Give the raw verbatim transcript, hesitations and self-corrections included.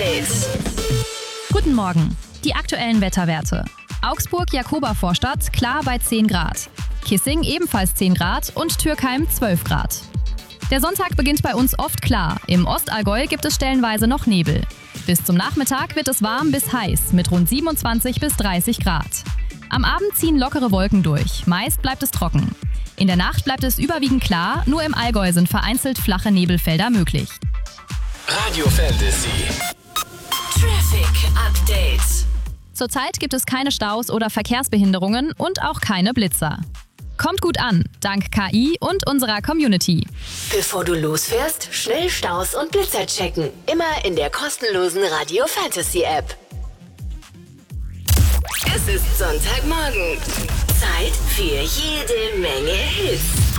Update. Guten Morgen. Die aktuellen Wetterwerte. Augsburg, Jakoba-Vorstadt, klar bei zehn Grad. Kissing ebenfalls zehn Grad und Türkheim zwölf Grad. Der Sonntag beginnt bei uns oft klar. Im Ostallgäu gibt es stellenweise noch Nebel. Bis zum Nachmittag wird es warm bis heiß mit rund siebenundzwanzig bis dreißig Grad. Am Abend ziehen lockere Wolken durch. Meist bleibt es trocken. In der Nacht bleibt es überwiegend klar. Nur im Allgäu sind vereinzelt flache Nebelfelder möglich. Radio Fantasy. Traffic Update. Zurzeit gibt es keine Staus oder Verkehrsbehinderungen und auch keine Blitzer. Kommt gut an, dank K I und unserer Community. Bevor du losfährst, schnell Staus und Blitzer checken. Immer in der kostenlosen Radio Fantasy App. Es ist Sonntagmorgen. Zeit für jede Menge Hits.